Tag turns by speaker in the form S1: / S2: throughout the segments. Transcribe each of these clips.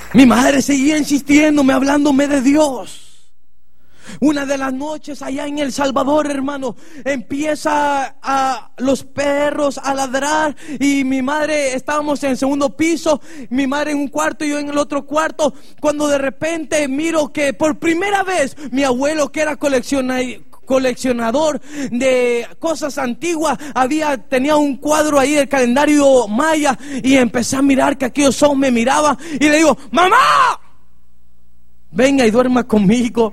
S1: Mi madre seguía insistiéndome, hablándome de Dios. Una de las noches allá en El Salvador, hermano, empieza a los perros a ladrar y mi madre, estábamos en el segundo piso, mi madre en un cuarto y yo en el otro cuarto, cuando de repente miro que por primera vez mi abuelo, que era coleccionador de cosas antiguas, tenía un cuadro ahí del calendario maya, y empecé a mirar que aquellos ojos me miraban y le digo: mamá, venga y duerma conmigo,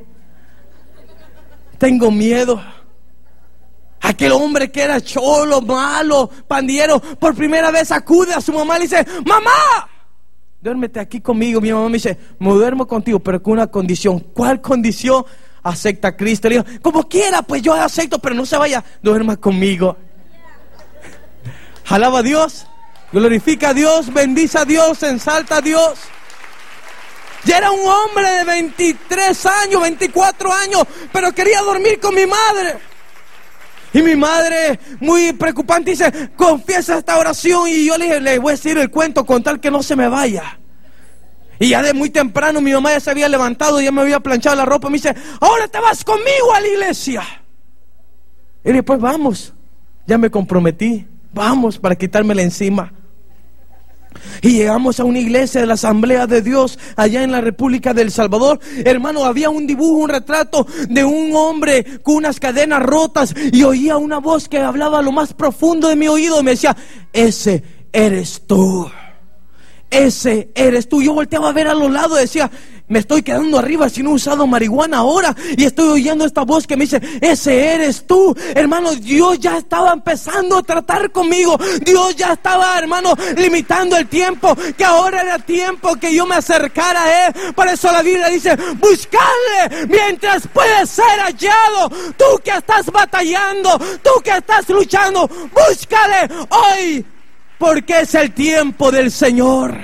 S1: tengo miedo. Aquel hombre que era cholo, malo, pandillero, por primera vez acude a su mamá y le dice: mamá, duérmete aquí conmigo. Mi mamá me dice: me duermo contigo, pero con una condición. ¿Cuál condición? Acepta a Cristo. Le digo: como quiera, pues yo acepto, pero no se vaya, duerma conmigo. Alaba a Dios, glorifica a Dios, bendice a Dios, ensalta a Dios. Ya era un hombre de 23 años, 24 años, pero quería dormir con mi madre. Y mi madre, muy preocupante, dice: confiesa esta oración. Y yo le dije: le voy a decir el cuento con tal que no se me vaya. Y ya de muy temprano mi mamá ya se había levantado, ya me había planchado la ropa. Me dice: ahora te vas conmigo a la iglesia. Y después vamos, ya me comprometí, vamos para quitármela encima. Y llegamos a una iglesia de la Asamblea de Dios allá en la República del Salvador. Hermano, había un dibujo, un retrato de un hombre con unas cadenas rotas, y oía una voz que hablaba a lo más profundo de mi oído y me decía: ese eres tú, ese eres tú. Yo volteaba a ver a los lados y decía: me estoy quedando arriba si no he usado marihuana ahora, y estoy oyendo esta voz que me dice: ese eres tú. Hermano, Dios ya estaba empezando a tratar conmigo. Dios ya estaba, hermano, limitando el tiempo, que ahora era tiempo que yo me acercara a Él. Por eso la Biblia dice: buscadle mientras puede ser hallado. Tú que estás batallando, tú que estás luchando, búscale hoy, porque es el tiempo del Señor.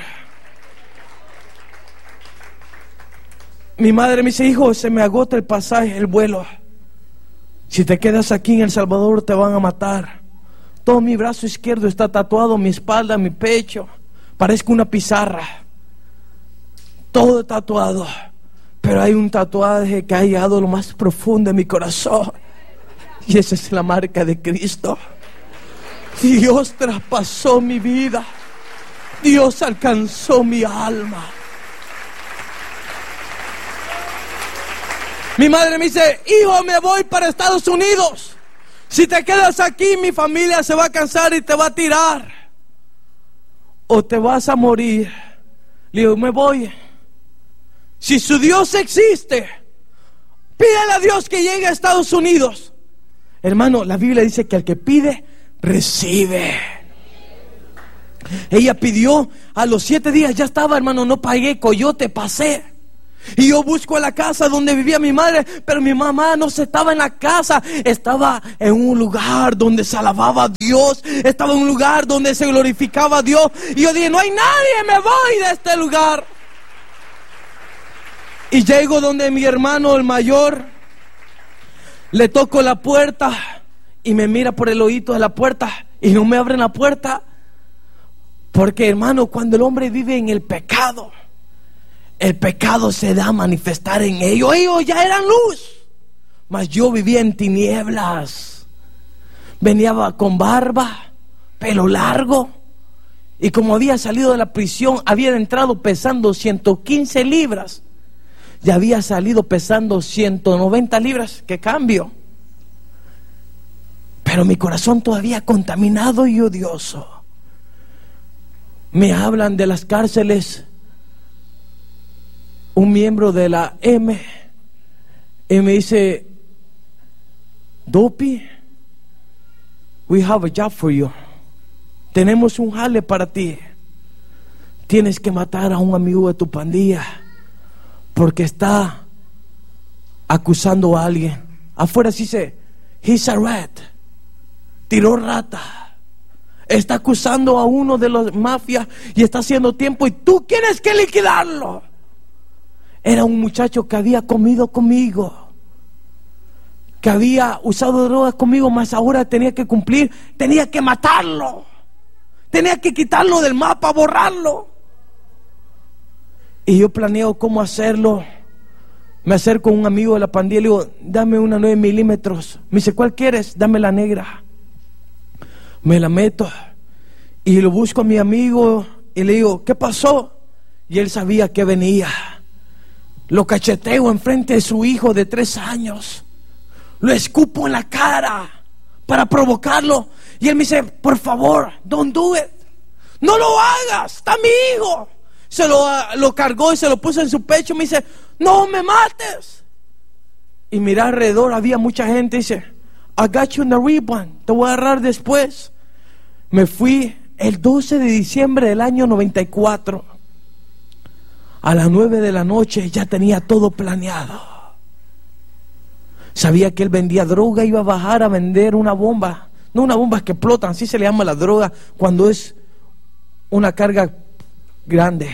S1: Mi madre me dice: hijo, se me agota el pasaje, el vuelo. Si te quedas aquí en El Salvador te van a matar. Todo mi brazo izquierdo está tatuado, mi espalda, mi pecho, parezco una pizarra. Todo tatuado. Pero hay un tatuaje que ha llegado a lo más profundo de mi corazón, y esa es la marca de Cristo. Dios traspasó mi vida, Dios alcanzó mi alma. Mi madre me dice: hijo, me voy para Estados Unidos. Si te quedas aquí, mi familia se va a cansar y te va a tirar, o te vas a morir. Le digo: me voy. Si su Dios existe, pídele a Dios que llegue a Estados Unidos. Hermano, la Biblia dice que al que pide, recibe. Ella pidió, a los 7 días ya estaba, hermano, no pagué coyote, pasé. Y yo busco la casa donde vivía mi madre, pero mi mamá no estaba en la casa, estaba en un lugar donde se alababa a Dios, estaba en un lugar donde se glorificaba a Dios. Y yo dije: no hay nadie, me voy de este lugar. Y llego donde mi hermano, el mayor, le toco la puerta y me mira por el oído de la puerta y no me abren la puerta. Porque, hermano, cuando el hombre vive en el pecado se da a manifestar en ellos. Ellos ya eran luz, mas yo vivía en tinieblas. Venía con barba, pelo largo, y como había salido de la prisión, había entrado pesando 115 libras, ya había salido pesando 190 libras. ¿Qué cambio? Pero mi corazón todavía contaminado y odioso. Me hablan de las cárceles un miembro de la M, y me dice: Dopey, we have a job for you. Tenemos un jale para ti. Tienes que matar a un amigo de tu pandilla porque está acusando a alguien. Afuera se dice: he's a rat, tiró rata, está acusando a uno de los mafias y está haciendo tiempo, y tú tienes que liquidarlo. Era un muchacho que había comido conmigo, que había usado drogas conmigo, mas ahora tenía que cumplir, tenía que matarlo, tenía que quitarlo del mapa, borrarlo. Y yo planeo cómo hacerlo. Me acerco a un amigo de la pandilla y le digo, dame una 9 milímetros. Me dice, ¿cuál quieres? Dame la negra. Me la meto y lo busco a mi amigo y le digo, ¿qué pasó? Y él sabía que venía. Lo cacheteo enfrente de su hijo de 3 años. Lo escupo en la cara para provocarlo. Y él me dice, por favor, don't do it. No lo hagas, está mi hijo. Se lo cargó y se lo puso en su pecho. Me dice, no me mates. Y mira alrededor, había mucha gente. Dice, I got you in the rebound, te voy a agarrar después. Me fui el 12 de diciembre del año 94. A las 9 de la noche ya tenía todo planeado. Sabía que él vendía droga, iba a bajar a vender una bomba. No una bomba que explotan, así se le llama la droga cuando es una carga grande.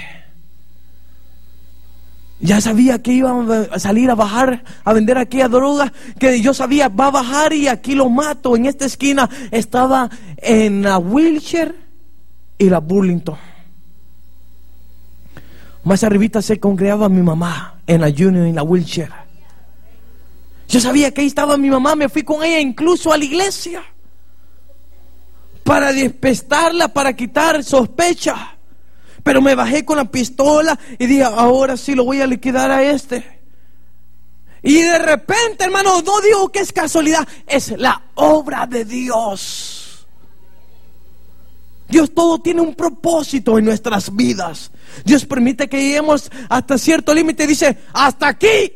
S1: Ya sabía que iba a salir a bajar a vender aquella droga, que yo sabía, va a bajar y aquí lo mato. En esta esquina estaba en la Wilshire y la Burlington. Más arribita se congregaba mi mamá en la Union y la Wilshire. Yo sabía que ahí estaba mi mamá, me fui con ella incluso a la iglesia para despistarla, para quitar sospecha. Pero me bajé con la pistola y dije, ahora sí lo voy a liquidar a este. Y de repente, hermano, no digo que es casualidad, es la obra de Dios. Dios todo tiene un propósito en nuestras vidas. Dios permite que lleguemos hasta cierto límite. Dice, hasta aquí.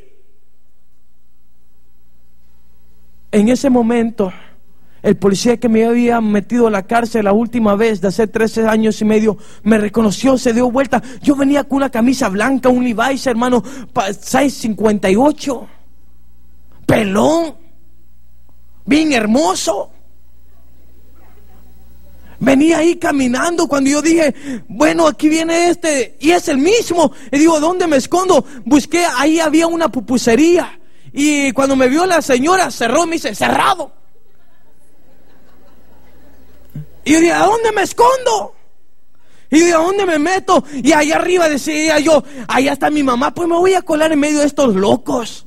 S1: En ese momento, el policía que me había metido a la cárcel la última vez de hace 13 años y medio me reconoció, se dio vuelta. Yo venía con una camisa blanca, un Levi's, hermano, size 58, pelón, bien hermoso. Venía ahí caminando cuando yo dije, bueno, aquí viene este, y es el mismo. Y digo, ¿dónde me escondo? Busqué, ahí había una pupusería. Y cuando me vio la señora, cerró, me dice, cerrado. Y yo dije, ¿a dónde me escondo? Y yo dije, ¿a dónde me meto? Y allá arriba decía yo, allá está mi mamá, pues me voy a colar en medio de estos locos.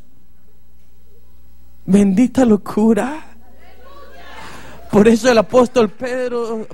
S1: Bendita locura. Por eso el apóstol